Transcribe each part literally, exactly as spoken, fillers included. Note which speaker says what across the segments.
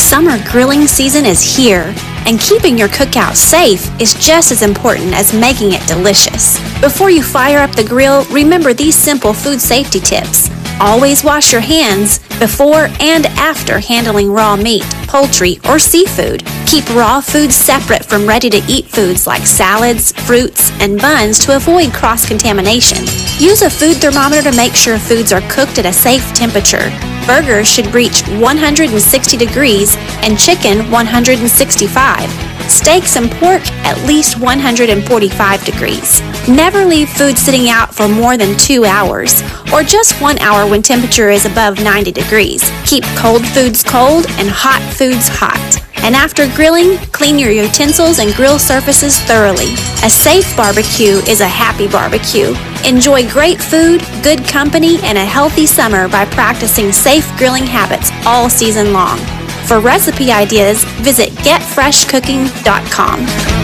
Speaker 1: Summer grilling season is here, and keeping your cookout safe is just as important as making it delicious. Before you fire up the grill, remember these simple food safety tips. Always wash your hands before and after handling raw meat, poultry, or seafood. Keep raw foods separate from ready-to-eat foods like salads, fruits, and buns to avoid cross-contamination. Use a food thermometer to make sure foods are cooked at a safe temperature. Burgers should reach one hundred sixty degrees and chicken one hundred sixty-five. Steaks and pork at least one hundred forty-five degrees. Never leave food sitting out for more than two hours, or just one hour when temperature is above ninety degrees. Keep cold foods cold and hot foods hot. And after grilling, clean your utensils and grill surfaces thoroughly. A safe barbecue is a happy barbecue. Enjoy great food, good company, and a healthy summer by practicing safe grilling habits all season long. For recipe ideas, visit get fresh cooking dot com.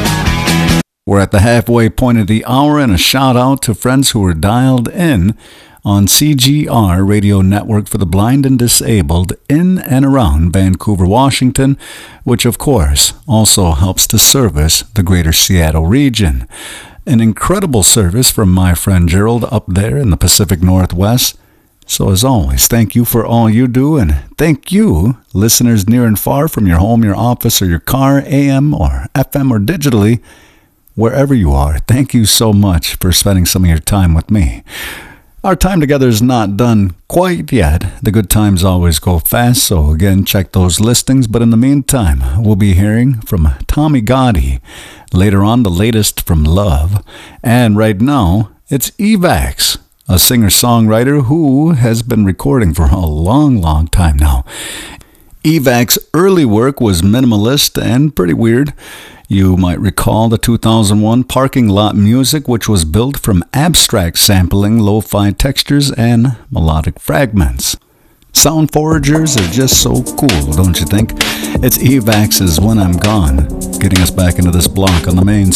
Speaker 2: We're at the halfway point of the hour, and a shout out to friends who are dialed in on C G R Radio Network for the Blind and Disabled in and around Vancouver, Washington, which of course also helps to service the greater Seattle region. An incredible service from my friend Gerald up there in the Pacific Northwest. So as always, thank you for all you do, and thank you, listeners near and far from your home, your office, or your car, A M or F M or digitally, wherever you are. Thank you so much for spending some of your time with me. Our time together is not done quite yet. The good times always go fast, so again, check those listings. But in the meantime, we'll be hearing from Tommy Gotti. Later on, the latest from Love. And right now, it's Evax, a singer-songwriter who has been recording for a long, long time now. Evax's early work was minimalist and pretty weird. You might recall the two thousand one Parking Lot Music, which was built from abstract sampling, lo-fi textures, and melodic fragments. Sound foragers are just so cool, don't you think? It's Evax's When I'm Gone, getting us back into this block on the main